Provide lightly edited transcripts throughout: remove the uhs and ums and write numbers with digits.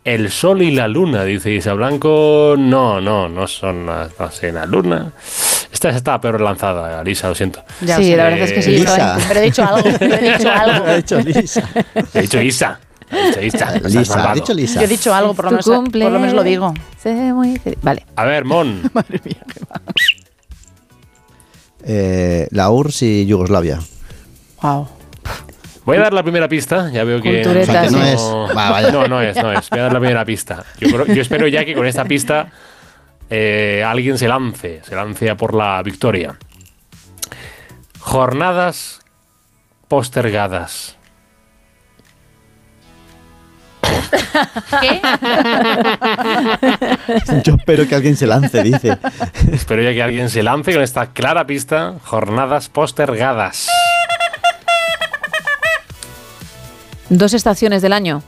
El sol y la luna, dice Isa Blanco. No son no sé, la luna. Esta está peor lanzada, Lisa, lo siento. Ya sí, la verdad es que sí. Lisa. Pero he dicho algo. Ha dicho Lisa. He dicho Isa. Lisa, ha dicho Lisa. Yo he dicho algo, por lo menos lo digo. Vale. A ver, Mon. Madre mía, qué mal. La URSS y Yugoslavia. Wow. Voy a dar la primera pista, ya veo que... O sea, que no es. Vaya. No es. Voy a dar la primera pista. Yo espero ya que con esta pista alguien se lance a por la victoria. Jornadas postergadas. ¿Qué? Yo espero que alguien se lance, dice. Espero ya que alguien se lance con esta clara pista. Jornadas postergadas. 2 estaciones del año.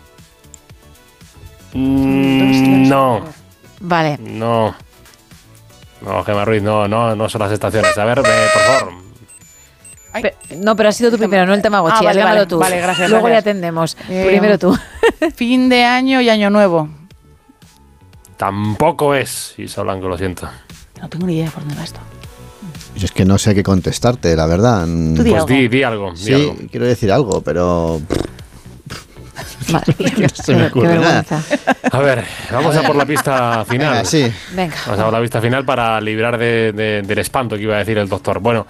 No. Vale. No, Gemma Ruiz, no son las estaciones. A ver, por favor. No, pero has sido tú primero, no el Tamagotchi. Vale, Llámalo tú. Vale, gracias. Luego le atendemos. Primero tú. Fin de año y año nuevo. Tampoco es, Isa Blanco, lo siento. No tengo ni idea de por dónde va esto. Yo es que no sé qué contestarte, la verdad. Tú Pues di algo. Sí, algo. Quiero decir algo, pero... Madre mía, no se me ocurre nada. A ver, vamos a por la pista final. Venga, sí. Venga. Vamos a por la pista final para librar del espanto que iba a decir el doctor. Bueno,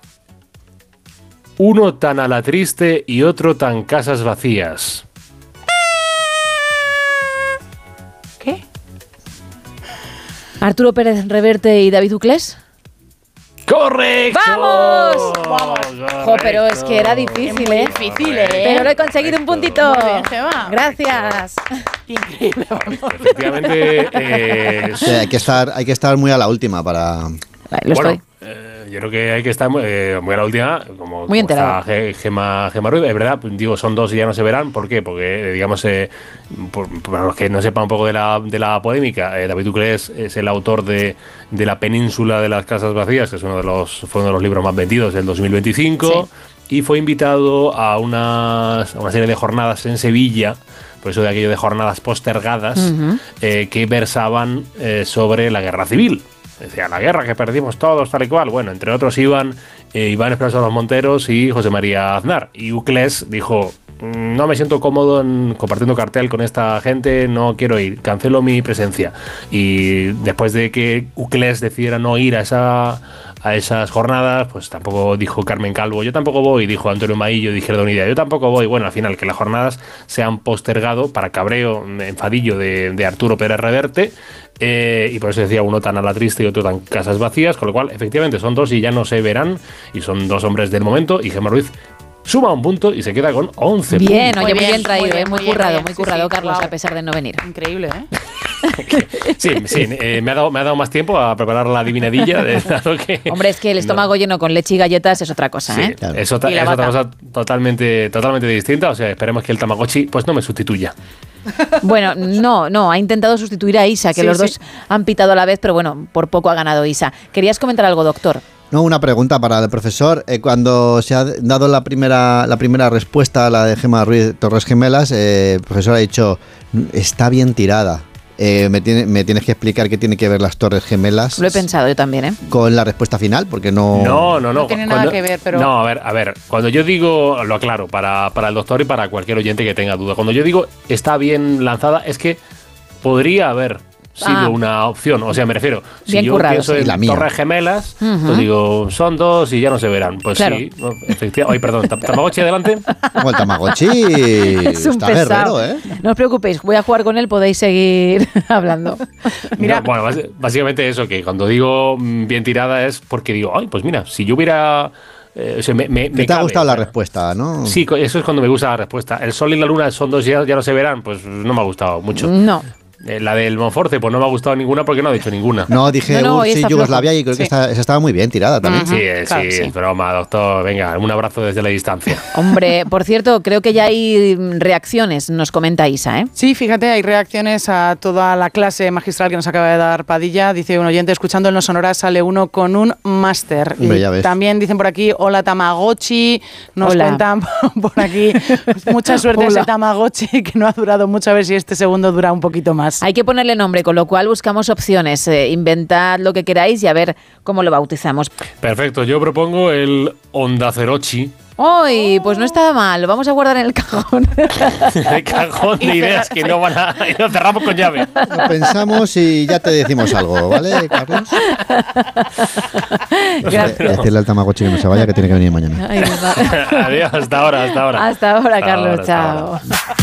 uno tan a la triste y otro tan casas vacías. ¿Qué? Arturo Pérez Reverte y David Uclés. ¡Correcto! ¡Vamos! Correcto. Jo, pero es que era difícil, Muy difícil, ¿eh? Pero lo he conseguido un puntito. Muy bien, Gemma. Gracias. Increíble, vamos. Efectivamente, Sí, hay que estar muy a la última para... Vale, lo bueno, estoy. yo creo que hay que estar muy a la última, como enterado. está Gemma Ruiz. Es verdad, digo, son 2 y ya no se verán. ¿Por qué? Porque, digamos, para los que no sepan un poco de la polémica, David Uclés es el autor de La península de las casas vacías, que es fue uno de los libros más vendidos del 2025, sí. Y fue invitado a una serie de jornadas en Sevilla, por eso de aquello de jornadas postergadas, que versaban sobre la guerra civil. Decía, la guerra que perdimos todos, tal y cual. Bueno, entre otros iban Iván Esperanza de los Monteros y José María Aznar. Y Uclés dijo, no me siento cómodo compartiendo cartel con esta gente, no quiero ir, cancelo mi presencia. Y después de que Uclés decidiera no ir a esas jornadas, pues tampoco dijo Carmen Calvo, yo tampoco voy, dijo Antonio Maillo de Izquierda Unida, yo tampoco voy. Bueno, al final que las jornadas se han postergado para cabreo, enfadillo de Arturo Pérez Reverte, y por eso decía uno tan a la triste y otro tan casas vacías, con lo cual efectivamente son 2 y ya no se verán, y son 2 hombres del momento, y Gemma Ruiz suma un punto y se queda con 11 puntos. Bien, oye, muy bien traído, muy currado, sí, Carlos, wow. a pesar de no venir. Increíble, ¿eh? Sí, me ha dado más tiempo a preparar la adivinadilla. Hombre, es que el estómago lleno con leche y galletas es otra cosa, sí, ¿eh? Claro. Es otra cosa totalmente distinta. O sea, esperemos que el Tamagotchi pues no me sustituya. Bueno, no, ha intentado sustituir a Isa, que los dos han pitado a la vez, pero bueno, por poco ha ganado Isa. ¿Querías comentar algo, doctor? No, una pregunta para el profesor. Cuando se ha dado la primera respuesta a la de Gemma Ruiz Torres Gemelas, el profesor ha dicho, está bien tirada. Me tienes que explicar qué tiene que ver las Torres Gemelas. Lo he pensado yo también, ¿eh? Con la respuesta final, porque no... No tiene nada que ver, pero... No, a ver, cuando yo digo, lo aclaro, para el doctor y para cualquier oyente que tenga duda, cuando yo digo está bien lanzada, es que podría haber sido una opción. O sea, me refiero, si bien yo currado, pienso en Torres Gemelas, pues digo, son 2 y ya no se verán. Pues claro. Sí, no, efectivamente. Ay, perdón, Tamagotchi adelante. Como el Tamagotchi es un está pesado. guerrero, ¿eh? No os preocupéis, voy a jugar con él, podéis seguir hablando. Mira. No, bueno, básicamente eso, que cuando digo bien tirada es porque digo, ay, pues mira, si yo hubiera... O sea, te ha gustado la respuesta, ¿no? Sí, eso es cuando me gusta la respuesta. El sol y la luna son 2 y ya no se verán, pues no me ha gustado mucho. No. La del Monforte, pues no me ha gustado ninguna porque no ha dicho ninguna. No, dije URSS y Yugoslavia y creo que esa estaba muy bien tirada también. Sí, es broma, doctor. Venga, un abrazo desde la distancia. Hombre, por cierto, creo que ya hay reacciones, nos comenta Isa, ¿eh? Sí, fíjate, hay reacciones a toda la clase magistral que nos acaba de dar Padilla. Dice un oyente, escuchando el No Sonora sale uno con un máster. Y también dicen por aquí, hola Tamagotchi, nos cuentan por aquí, mucha suerte ese Tamagotchi que no ha durado mucho, a ver si este segundo dura un poquito más. Hay que ponerle nombre, con lo cual buscamos opciones, inventad lo que queráis y a ver cómo lo bautizamos. Perfecto, yo propongo el Ondacerochi. ¡Ay! Pues no está mal, lo vamos a guardar en el cajón. El cajón de ideas que no van a... Y lo cerramos con llave. Lo pensamos y ya te decimos algo, ¿vale, Carlos? Gracias. Decirle al Tamagotchi que no se vaya, que tiene que venir mañana. Adiós, hasta ahora. Hasta ahora, Carlos, chao.